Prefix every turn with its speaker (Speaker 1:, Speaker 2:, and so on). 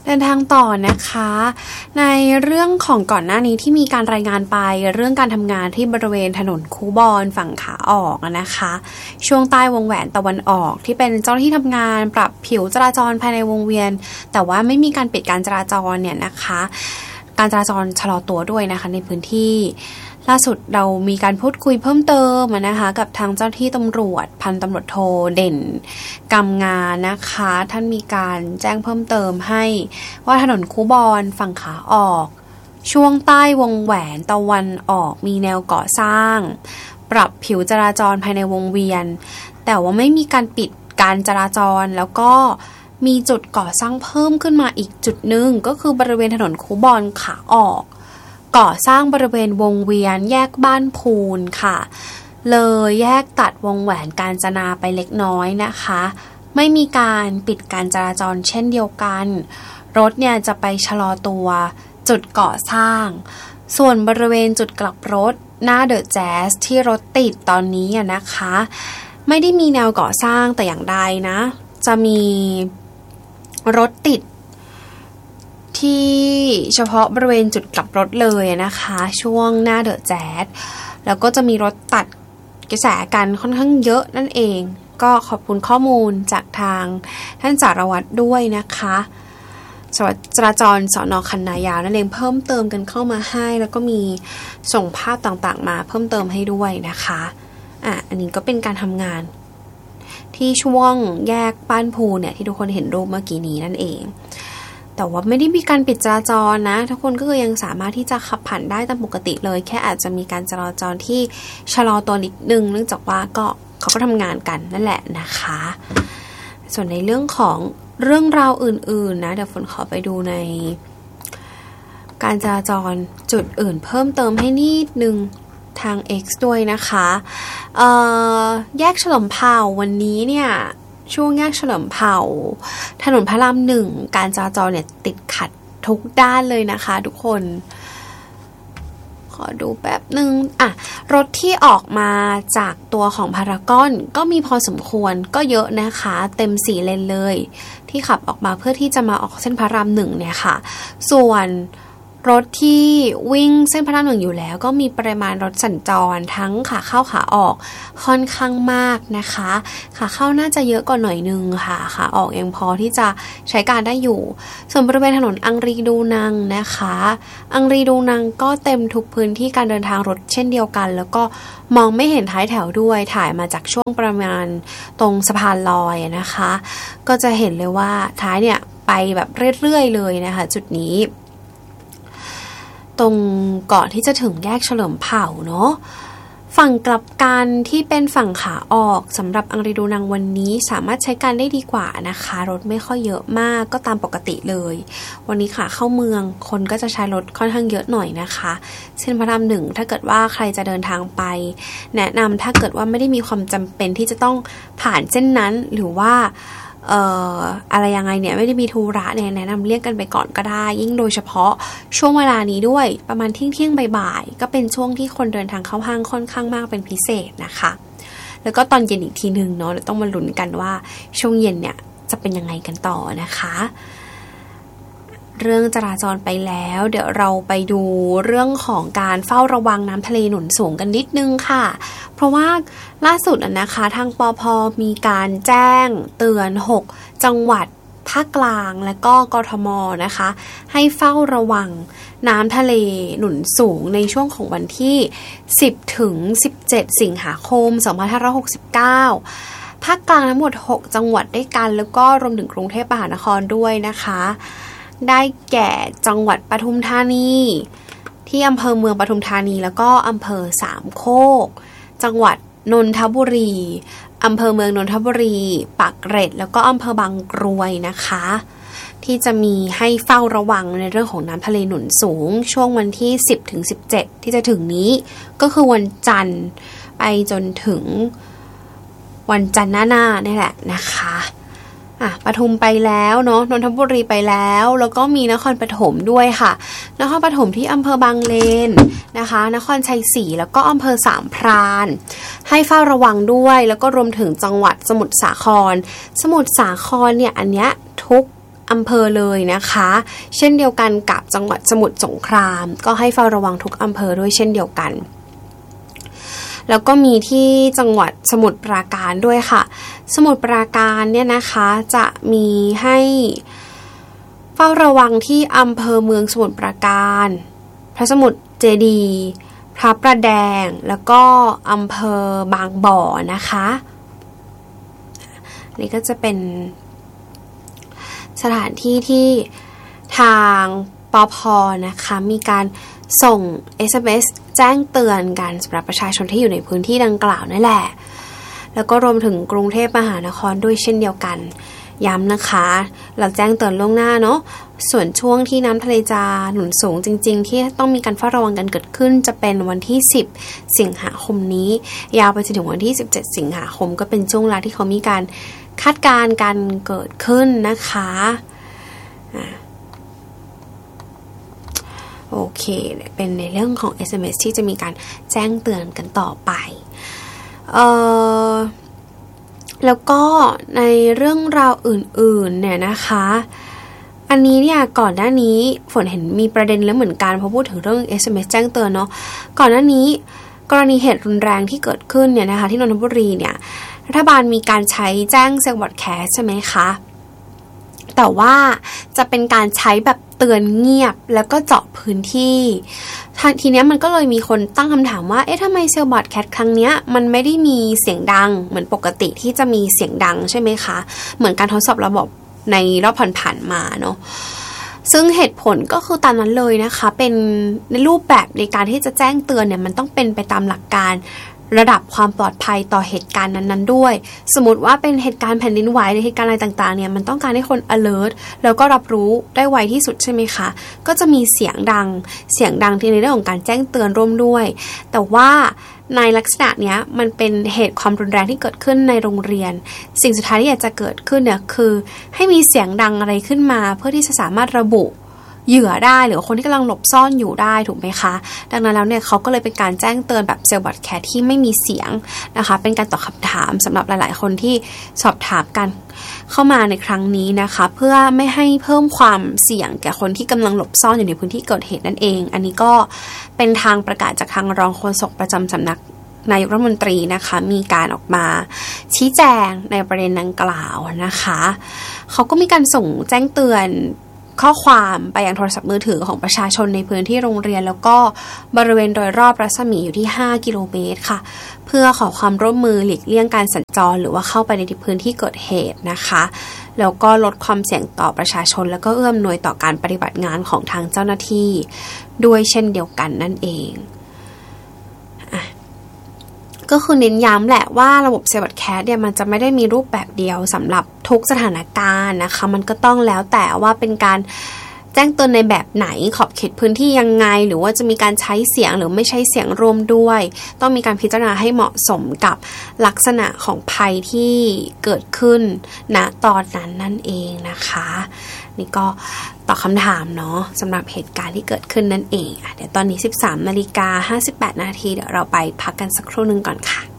Speaker 1: เดินทางต่อนะคะในเรื่องของก่อนหน้านี้ที่มีการรายงานไปเรื่องการทำงานที่บริเวณถนนคูบอนฝั่งขาออกนะคะช่วงใต้วงแหวนตะวันออกที่เป็นเจ้าหน้าที่ทำงานปรับผิวจราจรภายในวงเวียนแต่ว่าไม่มีการปิดการจราจรเนี่ยนะคะการจราจรชะลอตัวด้วยนะคะในพื้นที่ล่าสุดเรามีการพูดคุยเพิ่มเติมนะคะกับทางเจ้าหน้าที่ตำรวจพันตำรวจโทเด่นกำงานนะคะท่านมีการแจ้งเพิ่มเติมให้ว่าถนนคูบอนฝั่งขาออกช่วงใต้วงแหวนตะวันออกมีแนวก่อสร้างปรับผิวจราจรภายในวงเวียนแต่ว่าไม่มีการปิดการจราจรแล้วก็มีจุดก่อสร้างเพิ่มขึ้นมาอีกจุดนึงก็คือบริเวณถนนคูบอนขาออกก่อสร้างบริเวณวงเวียนแยกบ้านพูนค่ะเลยแยกตัดวงแหวนกาญจนาไปเล็กน้อยนะคะไม่มีการปิดการจราจรเช่นเดียวกันรถเนี่ยจะไปชะลอตัวจุดก่อสร้างส่วนบริเวณจุดกลับรถหน้าเดอะแจ๊สที่รถติดตอนนี้นะคะไม่ได้มีแนวก่อสร้างแต่อย่างใดนะจะมีรถติดที่เฉพาะบริเวณจุดกลับรถเลยนะคะช่วงหน้าเดอะแจ๊สแล้วก็จะมีรถตัดกระแสกันค่อนข้างเยอะนั่นเองก็ขอบคุณข้อมูลจากทางท่านสารวัตรด้วยนะคะสวัสดิ์จราจรสน.คันนายาวนั่นเองเพิ่มเติมกันเข้ามาให้แล้วก็มีส่งภาพต่างๆมาเพิ่มเติมให้ด้วยนะคะอันนี้ก็เป็นการทำงานที่ช่วงแยกบ้านพูเนี่ยที่ทุกคนเห็นรูปเมื่อกี้นี้นั่นเองแต่ว่าไม่ได้มีการปิดจราจรนะทุกคนก็ยังสามารถที่จะขับผ่านได้ตามปกติเลยแค่อาจจะมีการจราจรที่ชะลอตัวนิดนึงเนื่องจากว่าเขาก็ทำงานกันนั่นแหละนะคะส่วนในเรื่องของเรื่องราวอื่นๆนะเดี๋ยวฝนขอไปดูในการจราจรจุดอื่นเพิ่มเติมให้นิดนึงทาง X ด้วยนะคะแยกเฉลิมเผ่าวันนี้เนี่ยช่วงแยกเฉลิมเผ่าถนนพระราม1การจราจรเนี่ยติดขัดทุกด้านเลยนะคะทุกคนขอดูแป๊บนึงรถที่ออกมาจากตัวของพารากอนก็มีพอสมควรก็เยอะนะคะเต็ม4เลนเลยที่ขับออกมาเพื่อที่จะมาออกเส้นพระราม1เนี่ยค่ะส่วนรถที่วิ่งเส้นพระราม1อยู่แล้วก็มีปริมาณรถสัญจรทั้งขาเข้าขาออกค่อนข้างมากนะคะขาเข้าน่าจะเยอะกว่าหน่อยนึงค่ะขาออกยังพอที่จะใช้การได้อยู่ส่วนบริเวณถนนอังรีดูนังนะคะอังรีดูนังก็เต็มทุกพื้นที่การเดินทางรถเช่นเดียวกันแล้วก็มองไม่เห็นท้ายแถวด้วยถ่ายมาจากช่วงประมาณตรงสะพานลอยนะคะก็จะเห็นเลยว่าท้ายเนี่ยไปแบบเรื่อยๆเลยนะคะจุดนี้ตรงก่อนที่จะถึงแยกเฉลิมเผ่าเนาะฝั่งกลับกันที่เป็นฝั่งขาออกสำหรับอังรีดูนังวันนี้สามารถใช้การได้ดีกว่านะคะรถไม่ค่อยเยอะมากก็ตามปกติเลยวันนี้ขาเข้าเมืองคนก็จะใช้รถค่อนข้างเยอะหน่อยนะคะเส้นพระราม1ถ้าเกิดว่าใครจะเดินทางไปแนะนำถ้าเกิดว่าไม่ได้มีความจำเป็นที่จะต้องผ่านเส้นนั้นหรือว่าอะไรยังไงเนี่ยไม่ได้มีธุระเนี่ยแนะนำเลี่ยงกันไปก่อนก็ได้ยิ่งโดยเฉพาะช่วงเวลานี้ด้วยประมาณเที่ยงบ่ายๆก็เป็นช่วงที่คนเดินทางเข้าห้างค่อนข้างมากเป็นพิเศษนะคะแล้วก็ตอนเย็นอีกทีนึงเนาะต้องมาลุ้นกันว่าช่วงเย็นเนี่ยจะเป็นยังไงกันต่อนะคะเรื่องจราจรไปแล้วเดี๋ยวเราไปดูเรื่องของการเฝ้าระวังน้ำทะเลหนุนสูงกันนิดนึงค่ะเพราะว่าล่าสุดนะคะทางปภ.มีการแจ้งเตือน6จังหวัดภาคกลางและก็กทม.นะคะให้เฝ้าระวังน้ำทะเลหนุนสูงในช่วงของวันที่10ถึง17สิงหาคม2569ภาคกลางทั้งหมด6จังหวัดด้วยกันแล้วก็รวมถึงกรุงเทพมหานครด้วยนะคะได้แก่จังหวัดปทุมธานีที่อำเภอเมืองปทุมธานีแล้วก็อำเภอสามโคกจังหวัดนนทบุรีอำเภอเมืองนนทบุรีปากเกร็ดแล้วก็อำเภอบางกรวยนะคะที่จะมีให้เฝ้าระวังในเรื่องของน้ำทะเลหนุนสูงช่วงวันที่10ถึง17ที่จะถึงนี้ก็คือวันจันทร์ไปจนถึงวันจันทร์หน้านี่แหละนะคะปทุมไปแล้วเนาะนนทบุรีไปแล้วแล้วก็มีนครปฐมด้วยค่ะนครปฐมที่อำเภอบางเลนนะคะนครชัยศรีแล้วก็อำเภอสามพรานให้เฝ้าระวังด้วยแล้วก็รวมถึงจังหวัดสมุทรสาครเนี่ยอันเนี้ยทุกอำเภอเลยนะคะเช่นเดียวกันกับจังหวัดสมุทรสงครามก็ให้เฝ้าระวังทุกอำเภอด้วยเช่นเดียวกันแล้วก็มีที่จังหวัดสมุทรปราการด้วยค่ะสมุทรปราการเนี่ยนะคะจะมีให้เฝ้าระวังที่อำเภอเมืองสมุทรปราการพระสมุทรเจดีย์พระประแดงแล้วก็อำเภอบางบ่อนะคะนี่ก็จะเป็นสถานที่ที่ทางปภ.นะคะมีการส่ง SMS แจ้งเตือนกันสำหรับประชาชนที่อยู่ในพื้นที่ดังกล่าวนั่นแหละแล้วก็รวมถึงกรุงเทพมหานครด้วยเช่นเดียวกันย้ำนะคะเราแจ้งเตือนล่วงหน้าเนาะส่วนช่วงที่น้ำทะเลจะหนุนสูงจริงๆที่ต้องมีการเฝ้าระวังกันเกิดขึ้นจะเป็นวันที่10สิงหาคมนี้ยาวไปจนถึงวันที่17สิงหาคมก็เป็นช่วงเวลาที่เขามีการคาดการณ์การเกิดขึ้นนะคะโอเคเป็นในเรื่องของ SMS ที่จะมีการแจ้งเตือนกันต่อไปแล้วก็ในเรื่องราวอื่นๆเนี่ยนะคะอันนี้เนี่ยก่อนหน้านี้ฝนเห็นมีประเด็นแล้วเหมือนกันพอพูดถึงเรื่อง SMS แจ้งเตือนเนาะก่อนหน้านี้กรณีเหตุรุนแรงที่เกิดขึ้นเนี่ยนะคะที่นนทบุรีเนี่ยรัฐบาลมีการใช้แจ้งเซลล์บอดแคสต์ใช่ไหมคะแต่ว่าจะเป็นการใช้แบบเตือนเงียบแล้วก็เจาะพื้นที่ทีนี้มันก็เลยมีคนตั้งคำถามว่าทำไมเซลล์บอดแคสต์ครั้งนี้มันไม่ได้มีเสียงดังเหมือนปกติที่จะมีเสียงดังใช่ไหมคะเหมือนการทดสอบระบบในรอบผ่านๆมาเนาะซึ่งเหตุผลก็คือตามนั้นเลยนะคะเป็นในรูปแบบในการที่จะแจ้งเตือนเนี่ยมันต้องเป็นไปตามหลักการระดับความปลอดภัยต่อเหตุการณ์นั้นๆด้วยสมมติว่าเป็นเหตุการณ์แผ่นดินไหวหรือเหตุการณ์อะไรต่างๆเนี่ยมันต้องการให้คน alert แล้วก็รับรู้ได้ไวที่สุดใช่ไหมคะก็จะมีเสียงดังที่ในเรื่องของการแจ้งเตือนร่วมด้วยแต่ว่าในลักษณะเนี้ยมันเป็นเหตุความรุนแรงที่เกิดขึ้นในโรงเรียนสิ่งสุดท้ายที่อยากจะเกิดขึ้นเนี่ยคือให้มีเสียงดังอะไรขึ้นมาเพื่อที่จะสามารถระบุเหยื่อได้หรือคนที่กำลังหลบซ่อนอยู่ได้ถูกไหมคะดังนั้นแล้วเนี่ยเขาก็เลยเป็นการแจ้งเตือนแบบเซลล์บอดแคสต์ที่ไม่มีเสียงนะคะเป็นการตอบคำถามสำหรับหลายๆคนที่สอบถามกันเข้ามาในครั้งนี้นะคะเพื่อไม่ให้เพิ่มความเสี่ยงแก่คนที่กำลังหลบซ่อนอยู่ในพื้นที่เกิดเหตุนั่นเองอันนี้ก็เป็นทางประกาศจากทางรองโฆษกประจำสำนักนายกรัฐมนตรีนะคะมีการออกมาชี้แจงในประเด็นดังกล่าวนะคะเขาก็มีการส่งแจ้งเตือนข้อความไปยังโทรศัพท์มือถือของประชาชนในพื้นที่โรงเรียนแล้วก็บริเวณโดยรอบรัศมีอยู่ที่5กิโลเมตรค่ะเพื่อขอความร่วมมือหลีกเลี่ยงการสัญจรหรือว่าเข้าไปในพื้นที่เกิดเหตุนะคะแล้วก็ลดความเสี่ยงต่อประชาชนแล้วก็เอื้ออำนวยต่อการปฏิบัติงานของทางเจ้าหน้าที่ด้วยเช่นเดียวกันนั่นเองก็คือเน้นย้ำแหละว่าระบบเซลล์บอดแคสต์เนี่ยมันจะไม่ได้มีรูปแบบเดียวสำหรับทุกสถานการณ์นะคะมันก็ต้องแล้วแต่ว่าเป็นการแจ้งเตือนในแบบไหนขอบเขตพื้นที่ยังไงหรือว่าจะมีการใช้เสียงหรือไม่ใช้เสียงรวมด้วยต้องมีการพิจารณาให้เหมาะสมกับลักษณะของภัยที่เกิดขึ้นณตอนนั้นนั่นเองนะคะนี่ก็ตอบคำถามเนาะสำหรับเหตุการณ์ที่เกิดขึ้นนั่นเองเดี๋ยวตอนนี้ 13:58 น.เดี๋ยวเราไปพักกันสักครู่นึงก่อนค่ะ